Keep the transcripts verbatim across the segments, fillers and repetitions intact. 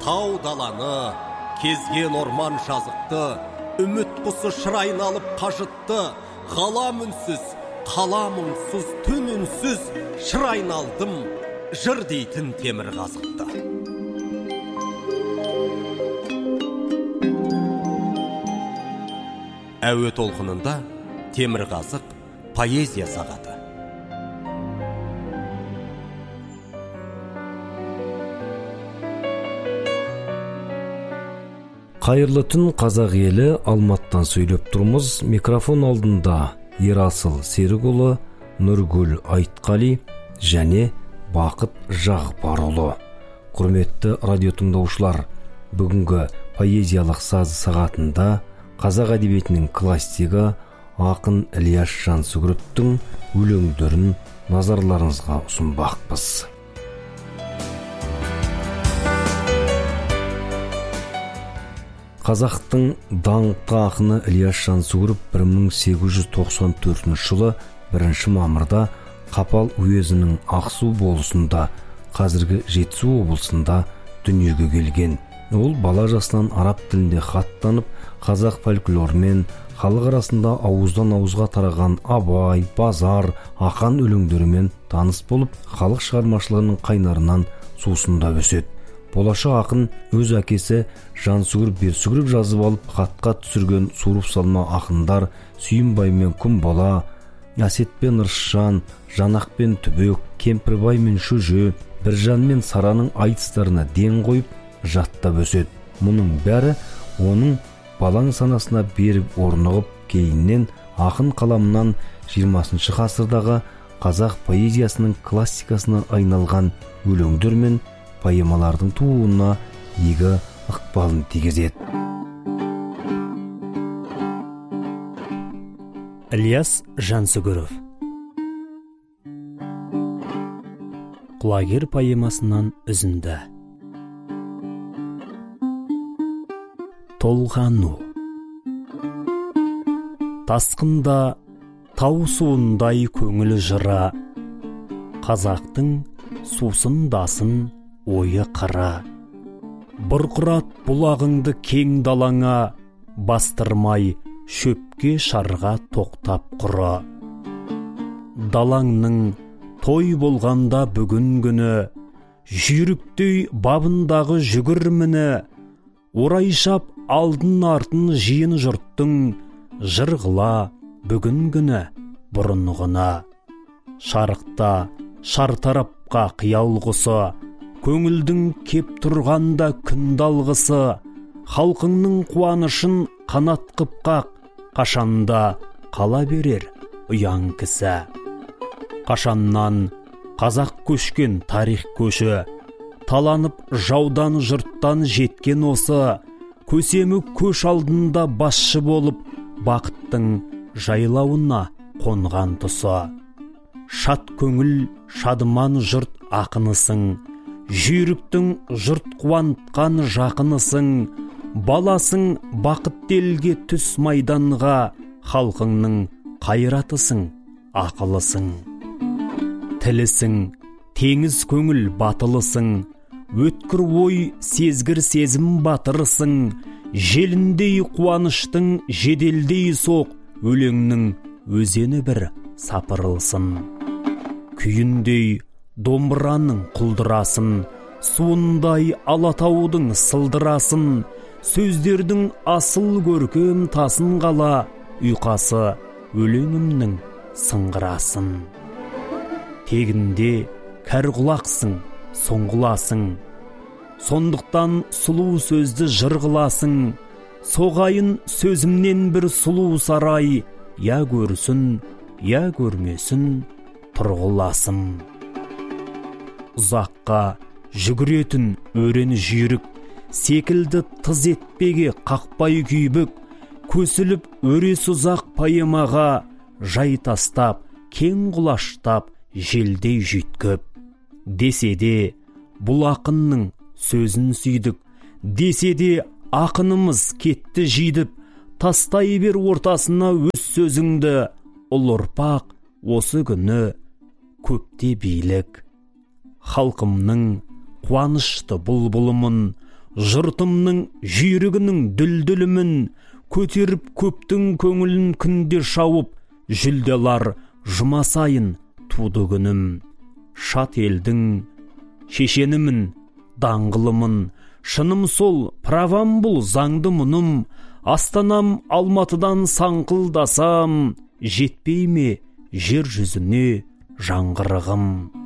тау даланы, кезген орман жазықты, үміт құсы шырайын алып қажытты, ғалам үнсіз, қалам үнсіз, түн үнсіз, шырайын алдым, жыр дейтін темір қазықты. Әуе толқынында темір қазық поэзия сағаты. Қайырлы түн, қазақ елі, Алматтан сөйлеп тұрмыз. Микрофон алдында Ерасыл Серікұлы, Нұргүл Айтқали және Бақыт Жағбарұлы. Құрметті радио тыңдаушылар, бүгінгі поэзиялық саз сағатында қазақ әдебиетінің классигі ақын Ілияс Жансүгіровтің өлеңдерін назарларыңызға ұсынбақпыз. Қазақтың даңқты ақыны Ілияс Жансүгіров бір мың сегіз жүз тоқсан төртінші жылы бірінші мамырда Қапал уезінің Ақсу болысында, қазіргі Жетісу облысында дүниеге келген. Ол бала жасынан араб тілінде хаттанып, қазақ фольклорымен, халық арасында ауыздан ауызға тараған Абай, Базар, Ақан өлеңдерімен таныс болып, халық шығармашылығының қайнарынан сусындап өседі. Болашақ ақын өз әкесі Жансүгіров Берсүгіров жазып алып хатқа түсірген суырып салма ақындар Сүйінбай мен Күнбала, Әсетпен Ырысжан, Жанақпен Түбек, Кемпірбай мен Шөже, Біржан мен Сараның айтыстарына ден қойып, жаттап өседі. Мұның бәрі оның балаң санасына беріп орнығып, кейіннен ақын қаламынан жиырмасыншы ғасырдағы қазақ поэзиясының классикасына айналған өлеңдер мен поэмалардың тууына игі ықпалын тигізеді. Ілияс Жансүгіров. Құлагер поэмасынан үзінді. Толғану. Тасқында тау суындай көңіл жыра, қазақтың сусындасын ойы қара. Бұрқырат бұлағыңды кең далаңа, бастырмай шөпке шарға тоқтап құра. Далаңның той болғанда бүгін күні, жүйріктей бабындағы жүгірміні, орайшап алдын артын жиын жұрттың, жырғыла бүгін күні бұрынғына. Шарықта шартарапқа қиял құсы, көңілдің кеп тұрғанда күн далғысы, халқыңның қуанышын қанат қып қақ, қашанда қала берер ұяң кісі. Қашаннан қазақ көшкен тарих көші, таланып жаудан жұрттан жеткен осы, көсемі көш алдында басшы болып, бақыттың жайлауына қонған тұсы. Шат көңіл шадыман жұрт ақынысың, жүйріктің жұрт қуантқан жақынысың, баласың бақыт елге түс майданға, халқыңның қайратысың, ақылысың. Тілісің, теңіз көңіл батылысың, өткір ой сезгір сезім батырысың, желіндей қуаныштың жеделдей соқ, өлеңнің өзені бір сапырылсын. Күйіндей домбыраның құлдырасын, суындай алатаудың сылдырасын, сөздердің асыл көркем тасын қала, ұйқасы өлеңімнің сыңғырасын. Тегінде кәр құлақсың, соңғыласың, сондықтан сұлу сөзді жырғыласың, соғайын сөзімнен бір сұлу сарай, я көрсін, я көрмесін, тұрғыласың. Ұзаққа жүгіретін өрен жүйрік, секілді тыз етпеге қақпай күйбік, көсіліп өрес ұзақ поэмаға, жай тастап, кең құлаштап, желдей жүйткіп. Десе де бұл ақынның сөзін сүйдік, десе де ақынымыз кетті жидіп, тастай бер ортасына өз сөзіңді, ұл ұрпақ осы күні көпте билік. Халқымның қуанышты бұлбұлымын, жұртымның жүйрігінің дүлдүлімін, көтеріп көптің көңілін күнде шауып, жүлделар жұмасайын туды күнім. Шат елдің шешенімін, даңғылымын, шыным сол, правам бұл заңды мұным. Астанам Алматыдан саңқылдасам, жетпей ме жер жүзіне жаңғырығым.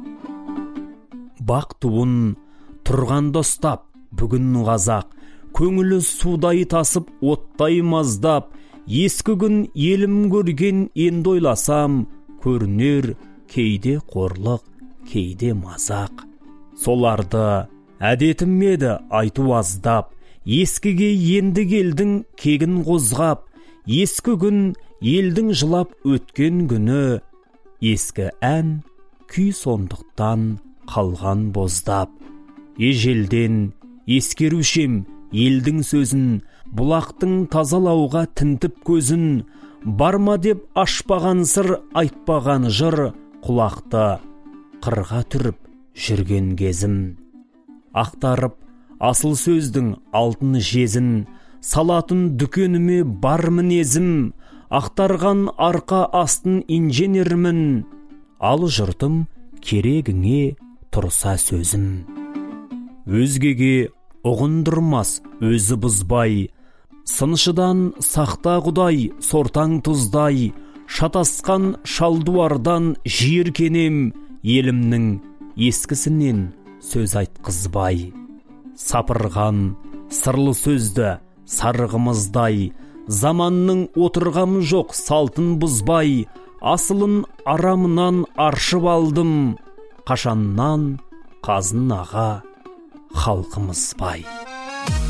Бақ туын тұрғанда ұстап, бүгін қазақ, көңілі судай тасып, оттай маздап, ескі күн елім көрген енді ойласам, көрінер кейде қорлық, кейде мазақ. Соларды әдетім еді айту аздап, ескіге енді келдің кегін қозғап, ескі күн елдің жылап өткен күні, ескі ән күй сондықтан қалған боздап. Ежелден ескерушем елдің сөзін, бұлақтың тазалауға тінтіп көзін, барма деп ашпаған сыр, айтпаған жыр, құлақты қырға түріп жүрген кезім. Ақтарып асыл сөздің алтын жезін, салатын дүкеніме бар мінезім, ақтарған арқа астын инженермін, ал жұртым керегіңе тұрса сөзім. Өзгеге ұғындырмас өзі бұзбай, сыншыдан сақта құдай сортаң тұздай, шатасқан шалдуардан жиіркенем, елімнің ескісінен сөз айтқызбай. Сапырған сырлы сөзді сарғымыздай, заманның отырғам жоқ салтын бұзбай, асылын арамынан аршып алдым, қашаннан қазын аға халқымыз бай.